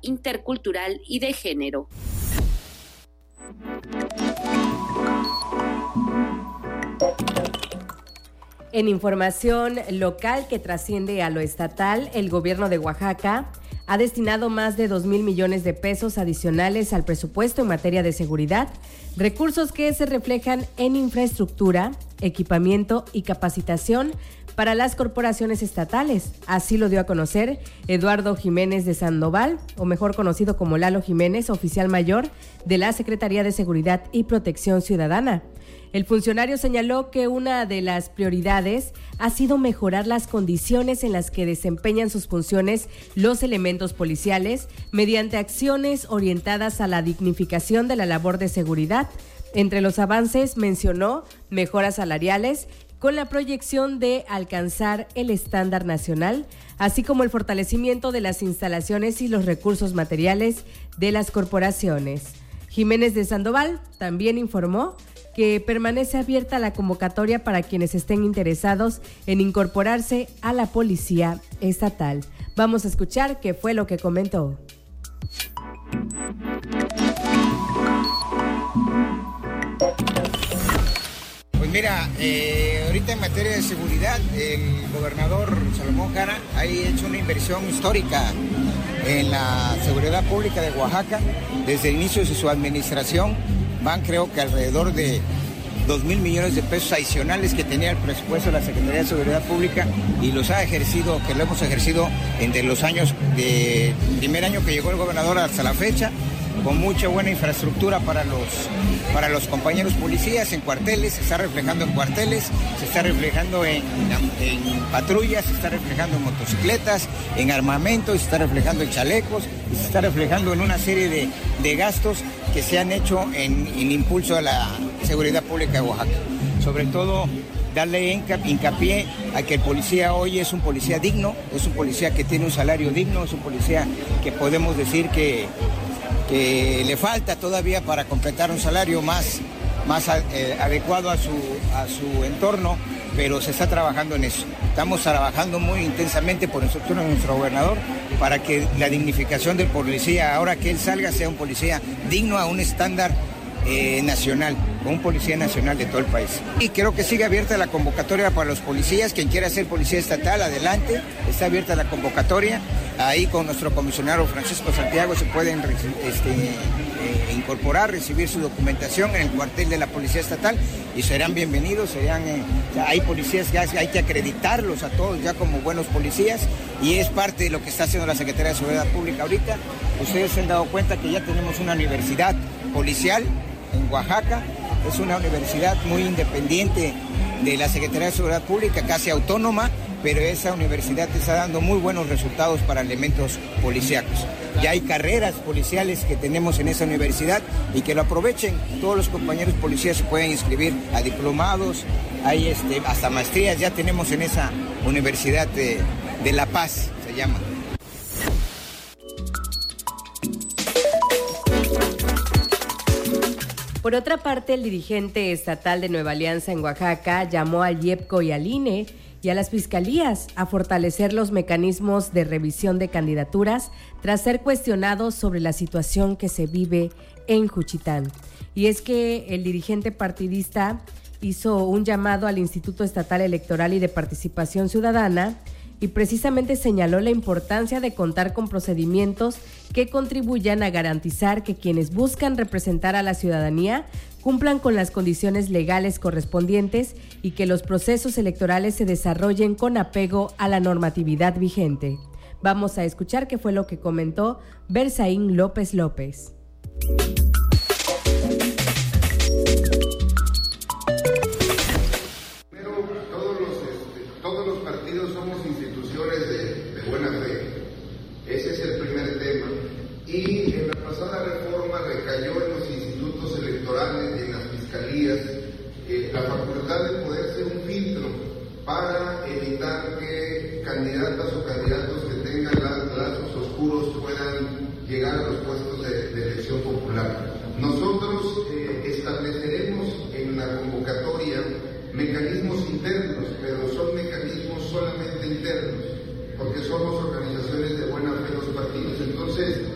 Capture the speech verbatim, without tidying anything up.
intercultural y de género. En información local que trasciende a lo estatal, el gobierno de Oaxaca ha destinado más de dos mil millones de pesos adicionales al presupuesto en materia de seguridad, recursos que se reflejan en infraestructura, equipamiento y capacitación para las corporaciones estatales. Así lo dio a conocer Eduardo Jiménez de Sandoval, o mejor conocido como Lalo Jiménez, oficial mayor de la Secretaría de Seguridad y Protección Ciudadana. El funcionario señaló que una de las prioridades ha sido mejorar las condiciones en las que desempeñan sus funciones los elementos policiales mediante acciones orientadas a la dignificación de la labor de seguridad. Entre los avances mencionó mejoras salariales con la proyección de alcanzar el estándar nacional, así como el fortalecimiento de las instalaciones y los recursos materiales de las corporaciones. Jiménez de Sandoval también informó que permanece abierta la convocatoria para quienes estén interesados en incorporarse a la Policía Estatal. Vamos a escuchar qué fue lo que comentó. Pues mira, eh, ahorita en materia de seguridad, el gobernador Salomón Jara ha hecho una inversión histórica en la seguridad pública de Oaxaca. Desde el inicio de su administración van, creo que alrededor de dos mil millones de pesos adicionales que tenía el presupuesto de la Secretaría de Seguridad Pública, y los ha ejercido, que lo hemos ejercido entre los años de primer año que llegó el gobernador hasta la fecha, con mucha buena infraestructura para los, para los compañeros policías en cuarteles. Se está reflejando en cuarteles, se está reflejando en, en patrullas, se está reflejando en motocicletas, en armamento, se está reflejando en chalecos, y se está reflejando en una serie de, de gastos que se han hecho en, en impulso a la seguridad pública de Oaxaca. Sobre todo, darle hincapié a que el policía hoy es un policía digno, es un policía que tiene un salario digno, es un policía que podemos decir que que le falta todavía para completar un salario más, más eh, adecuado a su, a su entorno, pero se está trabajando en eso. Estamos trabajando muy intensamente por instrucción de nuestro gobernador para que la dignificación del policía, ahora que él salga, sea un policía digno a un estándar eh, nacional, con un policía nacional de todo el país. Y creo que sigue abierta la convocatoria para los policías. Quien quiera ser policía estatal, adelante, está abierta la convocatoria. Ahí con nuestro comisionado Francisco Santiago se pueden este, eh, incorporar, recibir su documentación en el cuartel de la Policía Estatal y serán bienvenidos. Serán, eh, hay policías que hay que acreditarlos a todos ya como buenos policías, y es parte de lo que está haciendo la Secretaría de Seguridad Pública ahorita. Ustedes se han dado cuenta que ya tenemos una universidad policial en Oaxaca. Es una universidad muy independiente de la Secretaría de Seguridad Pública, casi autónoma, pero esa universidad está dando muy buenos resultados para elementos policíacos. Ya hay carreras policiales que tenemos en esa universidad y que lo aprovechen. Todos los compañeros policías se pueden inscribir a diplomados, hay este, hasta maestrías ya tenemos en esa universidad de, de La Paz, se llama. Por otra parte, el dirigente estatal de Nueva Alianza en Oaxaca llamó al IEPCO y al I N E y a las fiscalías a fortalecer los mecanismos de revisión de candidaturas tras ser cuestionados sobre la situación que se vive en Juchitán. Y es que el dirigente partidista hizo un llamado al Instituto Estatal Electoral y de Participación Ciudadana y precisamente señaló la importancia de contar con procedimientos que contribuyan a garantizar que quienes buscan representar a la ciudadanía cumplan con las condiciones legales correspondientes y que los procesos electorales se desarrollen con apego a la normatividad vigente. Vamos a escuchar qué fue lo que comentó Berzaín López López. Ese es el primer tema. Y en la pasada reforma recayó en los institutos electorales y en las fiscalías eh, la facultad de poder ser un filtro para evitar que candidatas o candidatos que tengan lazos oscuros puedan llegar a los puestos de, de elección popular. Nosotros eh, estableceremos en la convocatoria mecanismos internos, pero son mecanismos solamente internos, porque somos organizaciones de buena fe los partidos. Entonces,